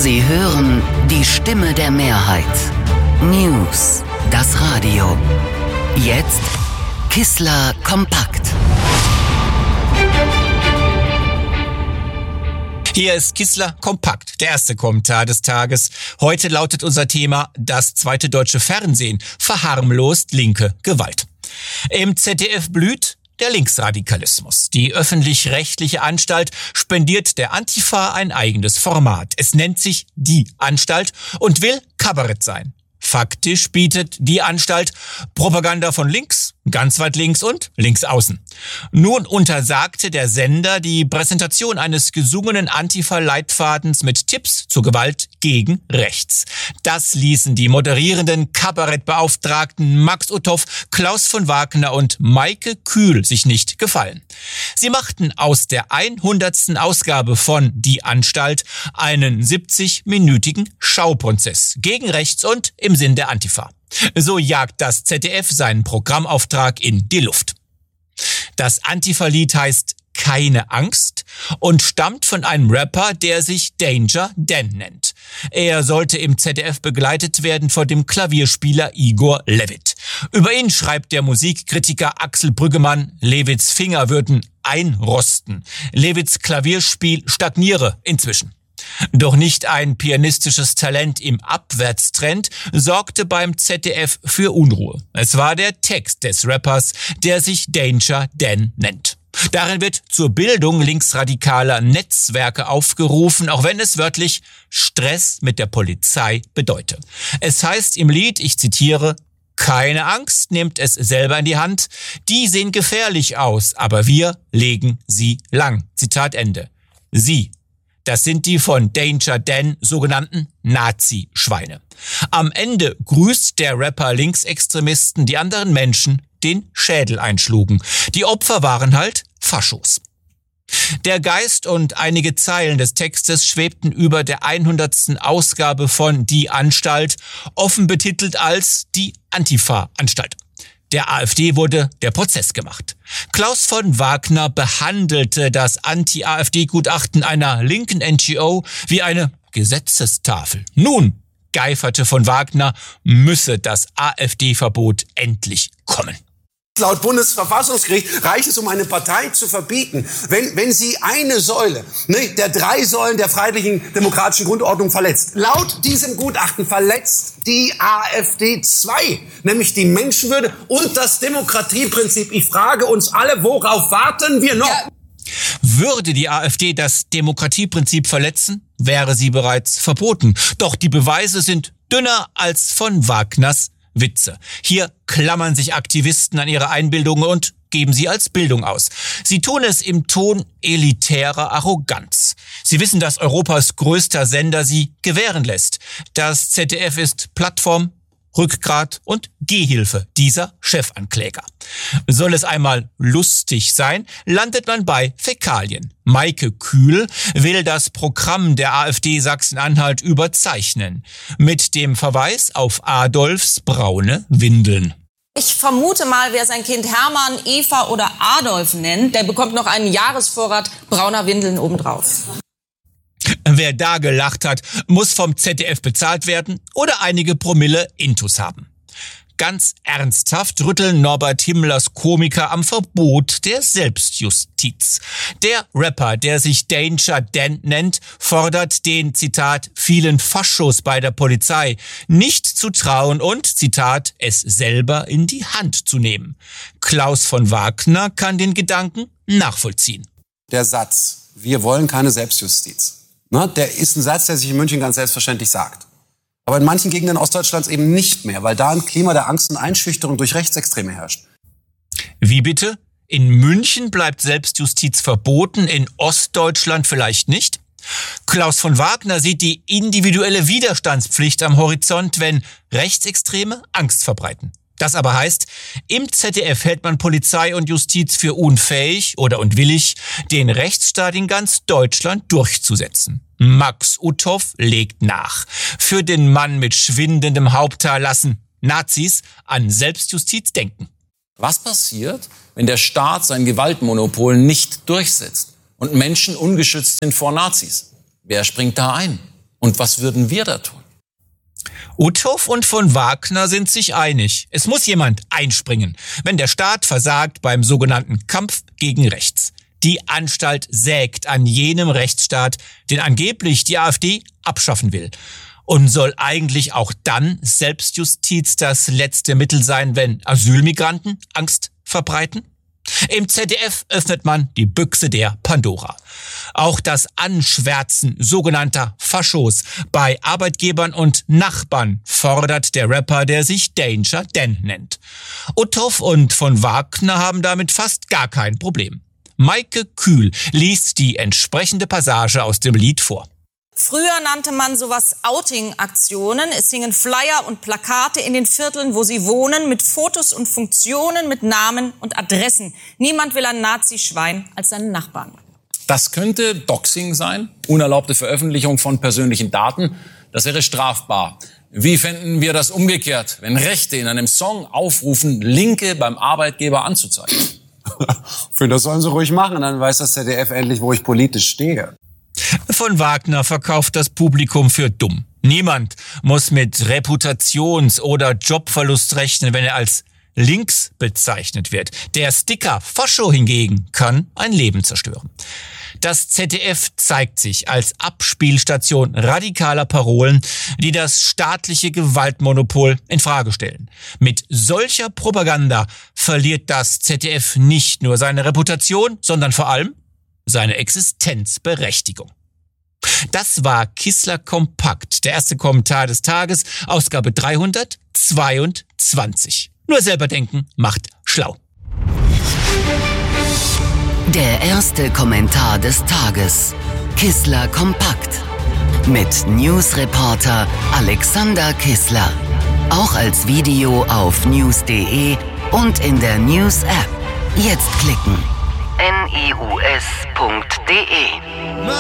Sie hören die Stimme der Mehrheit. News, das Radio. Jetzt Kissler kompakt. Hier ist Kissler kompakt, der erste Kommentar des Tages. Heute lautet unser Thema: Das zweite deutsche Fernsehen verharmlost linke Gewalt. Im ZDF blüht der Linksradikalismus. Die öffentlich-rechtliche Anstalt spendiert der Antifa ein eigenes Format. Es nennt sich Die Anstalt und will Kabarett sein. Faktisch bietet die Anstalt Propaganda von links, ganz weit links und links außen. Nun untersagte der Sender die Präsentation eines gesungenen Antifa-Leitfadens mit Tipps zur Gewalt gegen rechts. Das ließen die moderierenden Kabarettbeauftragten Max Uthoff, Klaus von Wagner und Maike Kühl sich nicht gefallen. Sie machten aus der 100. Ausgabe von Die Anstalt einen 70-minütigen Schauprozess gegen rechts und im Sinn der Antifa. So jagt das ZDF seinen Programmauftrag in die Luft. Das Antifa-Lied heißt Keine Angst und stammt von einem Rapper, der sich Danger Dan nennt. Er sollte im ZDF begleitet werden von dem Klavierspieler Igor Levit. Über ihn schreibt der Musikkritiker Axel Brüggemann, Levits Finger würden einrosten. Levits Klavierspiel stagniere inzwischen. Doch nicht ein pianistisches Talent im Abwärtstrend sorgte beim ZDF für Unruhe. Es war der Text des Rappers, der sich Danger Dan nennt. Darin wird zur Bildung linksradikaler Netzwerke aufgerufen, auch wenn es wörtlich Stress mit der Polizei bedeute. Es heißt im Lied, ich zitiere: Keine Angst, nehmt es selber in die Hand. Die sehen gefährlich aus, aber wir legen sie lang. Zitat Ende. Sie. Das sind die von Danger Dan sogenannten Nazi-Schweine. Am Ende grüßt der Rapper Linksextremisten, die anderen Menschen den Schädel einschlugen. Die Opfer waren halt Faschos. Der Geist und einige Zeilen des Textes schwebten über der 100. Ausgabe von Die Anstalt, offen betitelt als die Antifa-Anstalt. Der AfD wurde der Prozess gemacht. Klaus von Wagner behandelte das Anti-AfD-Gutachten einer linken NGO wie eine Gesetzestafel. Nun, geiferte von Wagner, müsse das AfD-Verbot endlich kommen. Laut Bundesverfassungsgericht reicht es, um eine Partei zu verbieten, wenn sie eine Säule der 3 Säulen der freiheitlichen demokratischen Grundordnung verletzt. Laut diesem Gutachten verletzt die AfD 2, nämlich die Menschenwürde und das Demokratieprinzip. Ich frage uns alle, worauf warten wir noch? Ja. Würde die AfD das Demokratieprinzip verletzen, wäre sie bereits verboten. Doch die Beweise sind dünner als von Wagners Witze. Hier klammern sich Aktivisten an ihre Einbildungen und geben sie als Bildung aus. Sie tun es im Ton elitärer Arroganz. Sie wissen, dass Europas größter Sender sie gewähren lässt. Das ZDF ist Plattform, Rückgrat und Gehhilfe dieser Chefankläger. Soll es einmal lustig sein, landet man bei Fäkalien. Maike Kühl will das Programm der AfD Sachsen-Anhalt überzeichnen. Mit dem Verweis auf Adolfs braune Windeln. Ich vermute mal, wer sein Kind Hermann, Eva oder Adolf nennt, der bekommt noch einen Jahresvorrat brauner Windeln obendrauf. Wer da gelacht hat, muss vom ZDF bezahlt werden oder einige Promille Intus haben. Ganz ernsthaft rütteln Norbert Himmlers Komiker am Verbot der Selbstjustiz. Der Rapper, der sich Danger Dan nennt, fordert den, Zitat, vielen Faschos bei der Polizei nicht zu trauen und, Zitat, es selber in die Hand zu nehmen. Klaus von Wagner kann den Gedanken nachvollziehen. Der Satz, wir wollen keine Selbstjustiz, der ist ein Satz, der sich in München ganz selbstverständlich sagt. Aber in manchen Gegenden Ostdeutschlands eben nicht mehr, weil da ein Klima der Angst und Einschüchterung durch Rechtsextreme herrscht. Wie bitte? In München bleibt Selbstjustiz verboten, in Ostdeutschland vielleicht nicht? Klaus von Wagner sieht die individuelle Widerstandspflicht am Horizont, wenn Rechtsextreme Angst verbreiten. Das aber heißt, im ZDF hält man Polizei und Justiz für unfähig oder unwillig, den Rechtsstaat in ganz Deutschland durchzusetzen. Max Uthoff legt nach. Für den Mann mit schwindendem Haupthaar lassen Nazis an Selbstjustiz denken. Was passiert, wenn der Staat sein Gewaltmonopol nicht durchsetzt und Menschen ungeschützt sind vor Nazis? Wer springt da ein? Und was würden wir da tun? Uthoff und von Wagner sind sich einig. Es muss jemand einspringen, wenn der Staat versagt beim sogenannten Kampf gegen Rechts. Die Anstalt sägt an jenem Rechtsstaat, den angeblich die AfD abschaffen will. Und soll eigentlich auch dann Selbstjustiz das letzte Mittel sein, wenn Asylmigranten Angst verbreiten? Im ZDF öffnet man die Büchse der Pandora. Auch das Anschwärzen sogenannter Faschos bei Arbeitgebern und Nachbarn fordert der Rapper, der sich Danger Dan nennt. Uthoff und von Wagner haben damit fast gar kein Problem. Maike Kühl liest die entsprechende Passage aus dem Lied vor. Früher nannte man sowas Outing-Aktionen. Es hingen Flyer und Plakate in den Vierteln, wo sie wohnen, mit Fotos und Funktionen, mit Namen und Adressen. Niemand will ein Nazi-Schwein als seinen Nachbarn. Das könnte Doxing sein, unerlaubte Veröffentlichung von persönlichen Daten. Das wäre strafbar. Wie fänden wir das umgekehrt, wenn Rechte in einem Song aufrufen, Linke beim Arbeitgeber anzuzeigen? Ich finde, das sollen sie ruhig machen, dann weiß das ZDF endlich, wo ich politisch stehe. Von Wagner verkauft das Publikum für dumm. Niemand muss mit Reputations- oder Jobverlust rechnen, wenn er als links bezeichnet wird. Der Sticker Fascho hingegen kann ein Leben zerstören. Das ZDF zeigt sich als Abspielstation radikaler Parolen, die das staatliche Gewaltmonopol in Frage stellen. Mit solcher Propaganda verliert das ZDF nicht nur seine Reputation, sondern vor allem seine Existenzberechtigung. Das war Kissler Kompakt, der erste Kommentar des Tages, Ausgabe 322. Nur selber denken macht schlau. Der erste Kommentar des Tages. Kissler Kompakt. Mit Newsreporter Alexander Kissler. Auch als Video auf news.de und in der News-App. Jetzt klicken. news.de